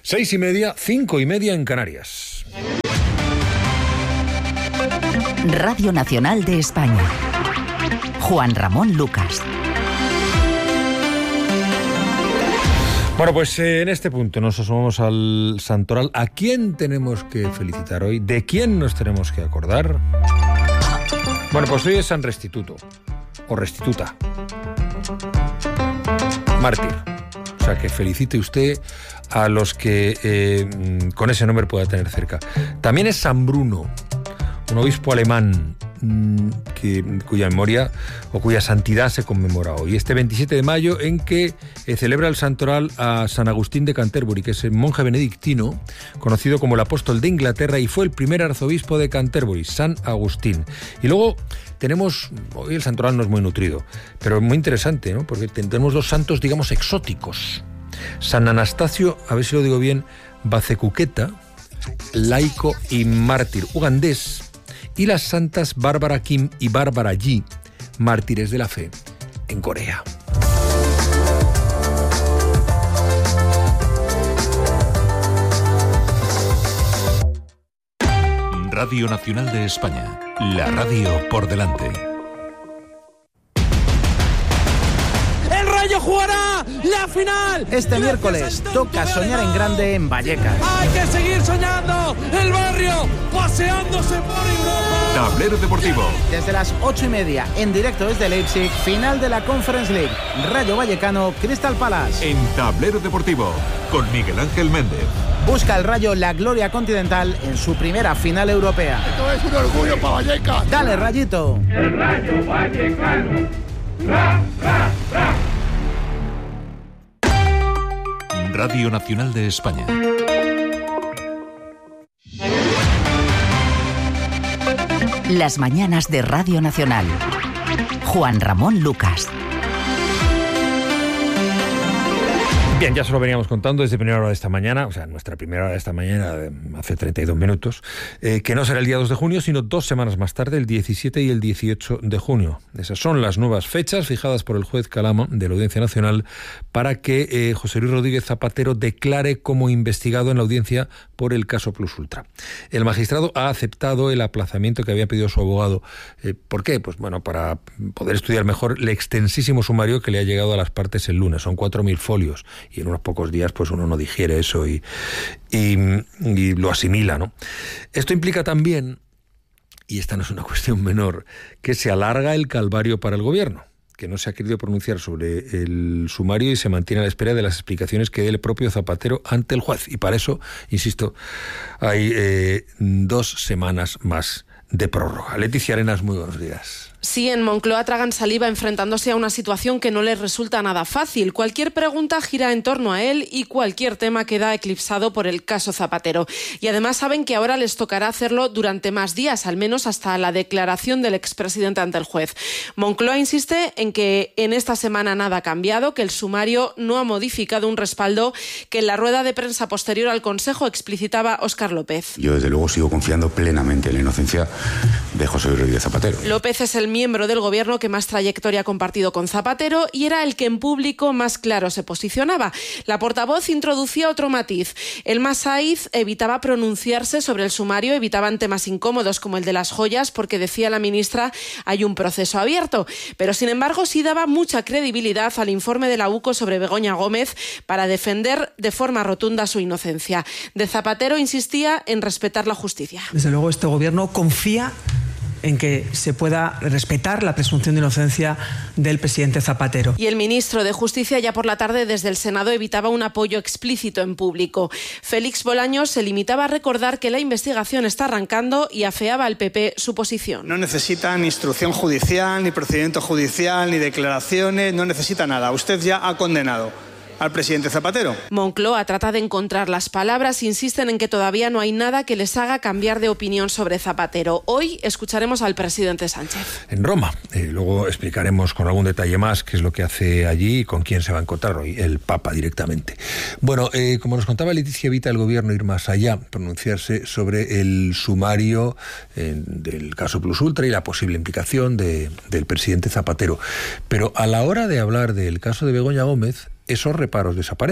6:30, 5:30 en Canarias. Radio Nacional de España. Juan Ramón Lucas. Bueno, pues en este punto nos asomamos al santoral. ¿A quién tenemos que felicitar hoy? ¿De quién nos tenemos que acordar? Bueno, pues hoy es San Restituto, o Restituta, mártir. O sea, que felicite usted a los que con ese nombre pueda tener cerca. También es San Bruno, un obispo alemán cuya memoria o cuya santidad se conmemora hoy. Este 27 de mayo en que celebra el santoral a San Agustín de Canterbury, que es el monje benedictino, conocido como el apóstol de Inglaterra, y fue el primer arzobispo de Canterbury, San Agustín. Y luego tenemos, hoy el santoral no es muy nutrido, pero es muy interesante, ¿no? Porque tenemos dos santos, digamos, exóticos. San Anastasio, a ver si lo digo bien, Bacecuqueta, laico y mártir ugandés, y las santas Bárbara Kim y Bárbara Yi, mártires de la fe en Corea. Radio Nacional de España, la radio por delante. ¡El Rayo jugará la final! Este miércoles toca soñar en grande en Vallecas. ¡Hay que seguir soñando! ¡El barrio paseándose por Europa! Tablero Deportivo. Desde las 8:30, en directo desde Leipzig, final de la Conference League. Rayo Vallecano, Crystal Palace. En Tablero Deportivo, con Miguel Ángel Méndez. Busca el Rayo la gloria continental en su primera final europea. Esto es un orgullo para Vallecas. Dale, Rayito. El Rayo Vallecano. ¡Ra, ra, ra! Radio Nacional de España. Las mañanas de Radio Nacional. Juan Ramón Lucas. Bien, ya se lo veníamos contando desde primera hora de esta mañana, o sea, nuestra primera hora de esta mañana, hace 32 minutos, que no será el día 2 de junio, sino 2 semanas más tarde, el 17 y el 18 de junio. Esas son las nuevas fechas fijadas por el juez Calama de la Audiencia Nacional para que José Luis Rodríguez Zapatero declare como investigado en la audiencia por el caso Plus Ultra. El magistrado ha aceptado el aplazamiento que había pedido su abogado. ¿Por qué? Pues bueno, para poder estudiar mejor el extensísimo sumario que le ha llegado a las partes el lunes. Son 4.000 folios. Y en unos pocos días pues uno no digiere eso y lo asimila, ¿no? Esto implica también, y esta no es una cuestión menor, que se alarga el calvario para el gobierno, que no se ha querido pronunciar sobre el sumario y se mantiene a la espera de las explicaciones que dé el propio Zapatero ante el juez. Y para eso, insisto, hay 2 semanas más de prórroga. Leticia Arenas, muy buenos días. Sí, en Moncloa tragan saliva enfrentándose a una situación que no les resulta nada fácil. Cualquier pregunta gira en torno a él y cualquier tema queda eclipsado por el caso Zapatero. Y además saben que ahora les tocará hacerlo durante más días, al menos hasta la declaración del expresidente ante el juez. Moncloa insiste en que en esta semana nada ha cambiado, que el sumario no ha modificado un respaldo que en la rueda de prensa posterior al Consejo explicitaba Óscar López. Yo desde luego sigo confiando plenamente en la inocencia de José Luis Rodríguez Zapatero. López es el miembro del gobierno que más trayectoria ha compartido con Zapatero y era el que en público más claro se posicionaba. La portavoz introducía otro matiz. Elma Saiz evitaba pronunciarse sobre el sumario, evitaban temas incómodos como el de las joyas, porque decía la ministra hay un proceso abierto. Pero sin embargo sí daba mucha credibilidad al informe de la UCO sobre Begoña Gómez para defender de forma rotunda su inocencia. De Zapatero insistía en respetar la justicia. Desde luego este gobierno confía en que se pueda respetar la presunción de inocencia del presidente Zapatero. Y el ministro de Justicia ya por la tarde desde el Senado evitaba un apoyo explícito en público. Félix Bolaños se limitaba a recordar que la investigación está arrancando y afeaba al PP su posición. No necesita ni instrucción judicial, ni procedimiento judicial, ni declaraciones, no necesita nada. Usted ya ha condenado al presidente Zapatero. Moncloa trata de encontrar las palabras, insisten en que todavía no hay nada que les haga cambiar de opinión sobre Zapatero. Hoy escucharemos al presidente Sánchez. En Roma. Luego explicaremos con algún detalle más qué es lo que hace allí y con quién se va a encontrar hoy, el Papa directamente. Bueno, como nos contaba Leticia, evita el gobierno ir más allá, pronunciarse sobre el sumario del caso Plus Ultra y la posible implicación del presidente Zapatero. Pero a la hora de hablar del caso de Begoña Gómez, esos reparos desaparecen.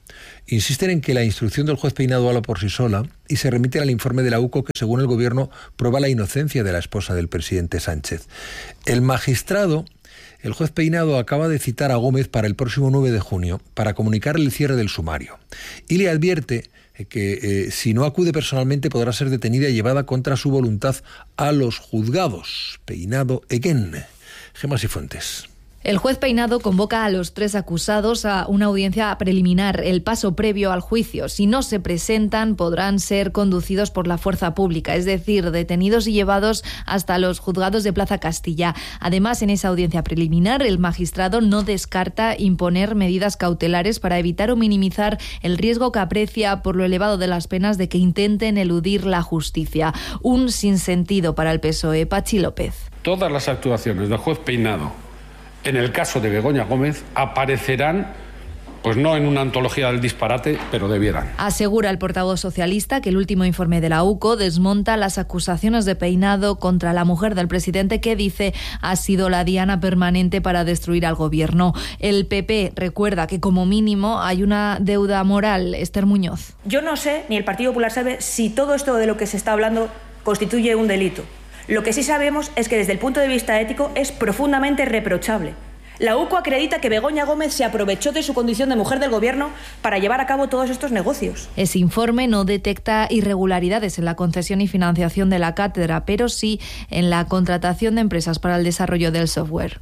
Insisten en que la instrucción del juez Peinado habla por sí sola y se remiten al informe de la UCO que, según el Gobierno, prueba la inocencia de la esposa del presidente Sánchez. El juez Peinado acaba de citar a Gómez para el próximo 9 de junio para comunicarle el cierre del sumario y le advierte que si no acude personalmente podrá ser detenida y llevada contra su voluntad a los juzgados. Peinado again. Gemma Sifuentes. El juez Peinado convoca a los 3 acusados a una audiencia preliminar, el paso previo al juicio. Si no se presentan, podrán ser conducidos por la fuerza pública, es decir, detenidos y llevados hasta los juzgados de Plaza Castilla. Además, en esa audiencia preliminar, el magistrado no descarta imponer medidas cautelares para evitar o minimizar el riesgo que aprecia por lo elevado de las penas de que intenten eludir la justicia. Un sinsentido para el PSOE. Pachi López. Todas las actuaciones del juez Peinado en el caso de Begoña Gómez aparecerán, pues no en una antología del disparate, pero debieran. Asegura el portavoz socialista que el último informe de la UCO desmonta las acusaciones de Peinado contra la mujer del presidente, que dice ha sido la diana permanente para destruir al gobierno. El PP recuerda que como mínimo hay una deuda moral. Esther Muñoz. Yo no sé, ni el Partido Popular sabe, si todo esto de lo que se está hablando constituye un delito. Lo que sí sabemos es que desde el punto de vista ético es profundamente reprochable. La UCO acredita que Begoña Gómez se aprovechó de su condición de mujer del gobierno para llevar a cabo todos estos negocios. Ese informe no detecta irregularidades en la concesión y financiación de la cátedra, pero sí en la contratación de empresas para el desarrollo del software.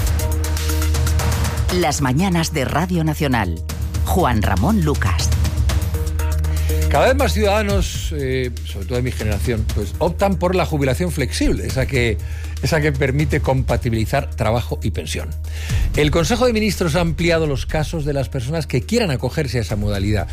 Las mañanas de Radio Nacional. Juan Ramón Lucas. Cada vez más ciudadanos, sobre todo de mi generación, pues optan por la jubilación flexible, esa que permite compatibilizar trabajo y pensión. El Consejo de Ministros ha ampliado los casos de las personas que quieran acogerse a esa modalidad.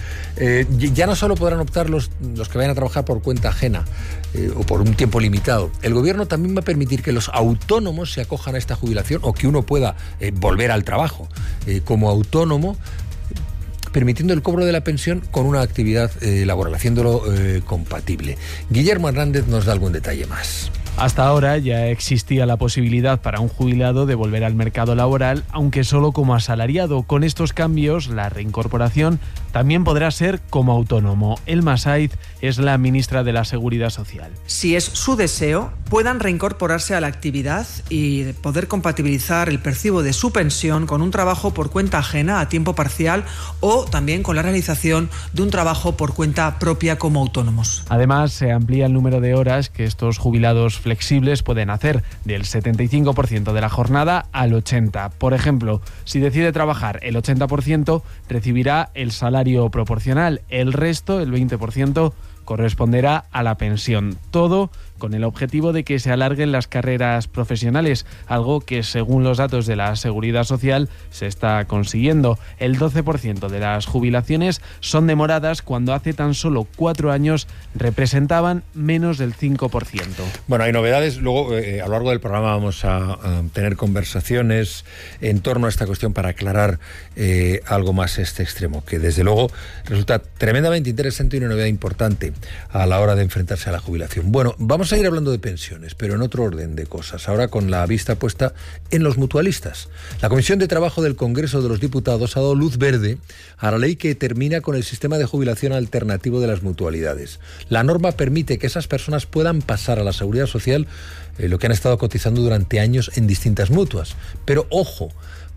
Ya no solo podrán optar los que vayan a trabajar por cuenta ajena o por un tiempo limitado. El Gobierno también va a permitir que los autónomos se acojan a esta jubilación o que uno pueda volver al trabajo como autónomo, permitiendo el cobro de la pensión con una actividad laboral, haciéndolo compatible. Guillermo Hernández nos da algún detalle más. Hasta ahora ya existía la posibilidad para un jubilado de volver al mercado laboral, aunque solo como asalariado. Con estos cambios, la reincorporación también podrá ser como autónomo. Elma Saiz es la ministra de la Seguridad Social. Si es su deseo, puedan reincorporarse a la actividad y poder compatibilizar el percibo de su pensión con un trabajo por cuenta ajena a tiempo parcial o también con la realización de un trabajo por cuenta propia como autónomos. Además, se amplía el número de horas que estos jubilados flexibles pueden hacer, del 75% de la jornada al 80%. Por ejemplo, si decide trabajar el 80%, recibirá el salario proporcional. El resto, el 20%, corresponderá a la pensión. Todo con el objetivo de que se alarguen las carreras profesionales, algo que, según los datos de la Seguridad Social, se está consiguiendo. El 12% de las jubilaciones son demoradas cuando hace tan solo 4 años representaban menos del 5%. Bueno, hay novedades. Luego, a lo largo del programa vamos a tener conversaciones en torno a esta cuestión para aclarar algo más este extremo, que desde luego resulta tremendamente interesante y una novedad importante a la hora de enfrentarse a la jubilación. Bueno, vamos a ir hablando de pensiones, pero en otro orden de cosas. Ahora con la vista puesta en los mutualistas. La Comisión de Trabajo del Congreso de los Diputados ha dado luz verde a la ley que termina con el sistema de jubilación alternativo de las mutualidades. La norma permite que esas personas puedan pasar a la Seguridad Social lo que han estado cotizando durante años en distintas mutuas. Pero ojo,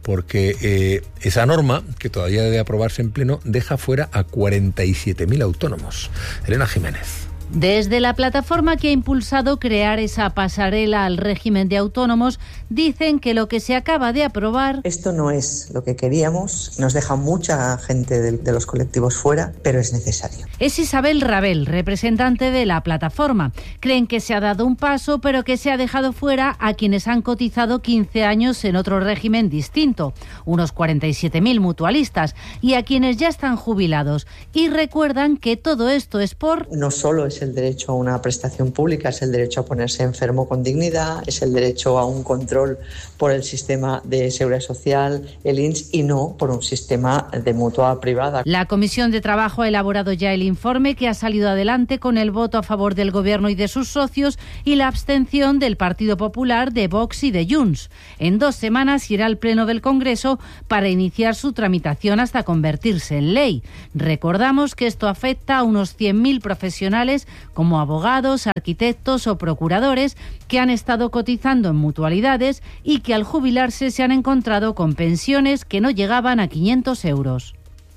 porque esa norma, que todavía debe aprobarse en pleno, deja fuera a 47.000 autónomos. Elena Jiménez. Desde la plataforma que ha impulsado crear esa pasarela al régimen de autónomos, dicen que lo que se acaba de aprobar... Esto no es lo que queríamos, nos deja mucha gente de los colectivos fuera, pero es necesario. Es Isabel Rabel, representante de la plataforma. Creen que se ha dado un paso, pero que se ha dejado fuera a quienes han cotizado 15 años en otro régimen distinto, unos 47.000 mutualistas, y a quienes ya están jubilados. Y recuerdan que todo esto es por... No solo es es el derecho a una prestación pública, es el derecho a ponerse enfermo con dignidad, es el derecho a un control por el sistema de seguridad social, el INS, y no por un sistema de mutua privada. La Comisión de Trabajo ha elaborado ya el informe, que ha salido adelante con el voto a favor del Gobierno y de sus socios y la abstención del Partido Popular, de Vox y de Junts. En 2 semanas irá al Pleno del Congreso para iniciar su tramitación hasta convertirse en ley. Recordamos que esto afecta a unos 100.000 profesionales como abogados, arquitectos o procuradores que han estado cotizando en mutualidades y que al jubilarse se han encontrado con pensiones que no llegaban a 500 euros.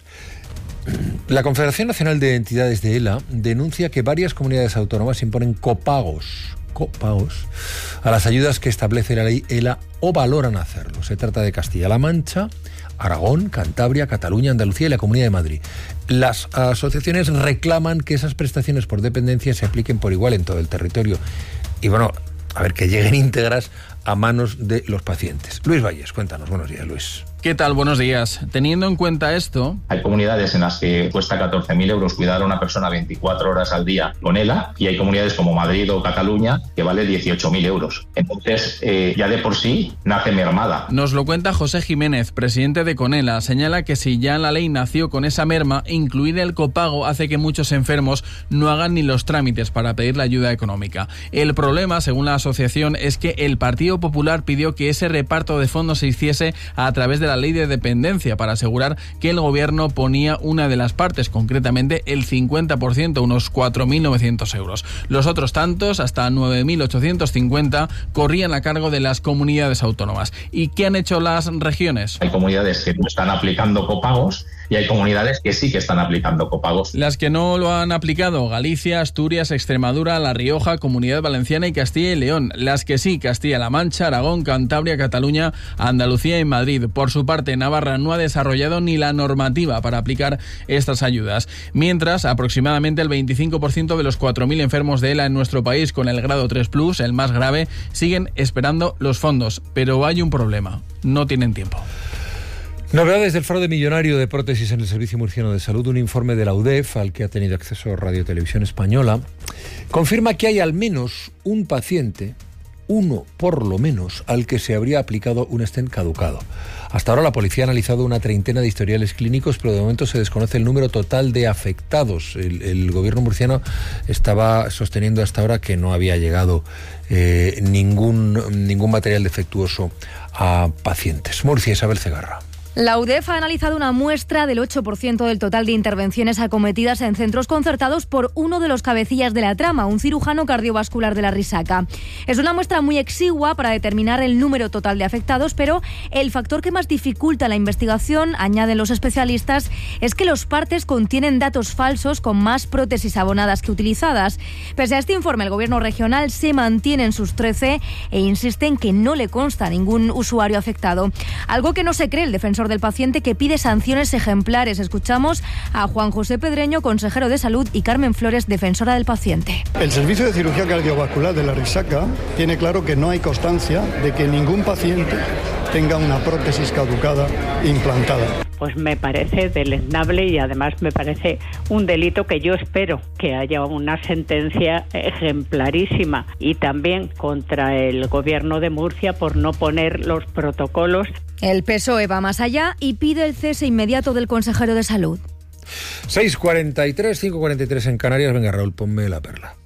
La Confederación Nacional de Entidades de ELA denuncia que varias comunidades autónomas imponen copagos a las ayudas que establece la ley ELA o valoran hacerlo. Se trata de Castilla-La Mancha, Aragón, Cantabria, Cataluña, Andalucía y la Comunidad de Madrid. Las asociaciones reclaman que esas prestaciones por dependencia se apliquen por igual en todo el territorio y, bueno, a ver, que lleguen íntegras a manos de los pacientes. Luis Valles, cuéntanos. Buenos días, Luis. ¿Qué tal? Buenos días. Teniendo en cuenta esto... Hay comunidades en las que cuesta 14.000 euros cuidar a una persona 24 horas al día con ELA, y hay comunidades como Madrid o Cataluña que vale 18.000 euros. Entonces, ya de por sí nace mermada. Nos lo cuenta José Jiménez, presidente de Conela. Señala que si ya la ley nació con esa merma, incluir el copago hace que muchos enfermos no hagan ni los trámites para pedir la ayuda económica. El problema, según la asociación, es que el Partido Popular pidió que ese reparto de fondos se hiciese a través de la ley de dependencia para asegurar que el gobierno ponía una de las partes, concretamente el 50%, unos 4.900 euros. Los otros tantos, hasta 9.850, corrían a cargo de las comunidades autónomas. ¿Y qué han hecho las regiones? Hay comunidades que no están aplicando copagos y hay comunidades que sí que están aplicando copagos. Las que no lo han aplicado: Galicia, Asturias, Extremadura, La Rioja, Comunidad Valenciana y Castilla y León. Las que sí: Castilla-La Mancha, Aragón, Cantabria, Cataluña, Andalucía y Madrid. Por su parte, Navarra no ha desarrollado ni la normativa para aplicar estas ayudas. Mientras, aproximadamente el 25% de los 4.000 enfermos de ELA en nuestro país con el grado 3+, el más grave, siguen esperando los fondos. Pero hay un problema: no tienen tiempo. Novedades del fraude millonario de prótesis en el Servicio Murciano de Salud. Un informe de la UDEF, al que ha tenido acceso Radio Televisión Española, confirma que hay al menos un paciente, uno por lo menos, al que se habría aplicado un stent caducado. Hasta ahora la policía ha analizado una treintena de historiales clínicos, pero de momento se desconoce el número total de afectados. El gobierno murciano estaba sosteniendo hasta ahora que no había llegado ningún material defectuoso a pacientes. Murcia, Isabel Cegarra. La UDEF ha analizado una muestra del 8% del total de intervenciones acometidas en centros concertados por uno de los cabecillas de la trama, un cirujano cardiovascular de la Risaca. Es una muestra muy exigua para determinar el número total de afectados, pero el factor que más dificulta la investigación, añaden los especialistas, es que los partes contienen datos falsos con más prótesis abonadas que utilizadas. Pese a este informe, el gobierno regional se mantiene en sus 13 e insiste en que no le consta ningún usuario afectado. Algo que no se cree el defensor del paciente, que pide sanciones ejemplares. Escuchamos a Juan José Pedreño, consejero de Salud, y Carmen Flores, defensora del paciente. El Servicio de Cirugía Cardiovascular de la Risaca tiene claro que no hay constancia de que ningún paciente tenga una prótesis caducada implantada. Pues me parece deleznable y además me parece un delito que yo espero que haya una sentencia ejemplarísima, y también contra el gobierno de Murcia por no poner los protocolos. El PSOE va más allá y pide el cese inmediato del consejero de Salud. 6:43, 5:43 en Canarias. Venga, Raúl, ponme la perla.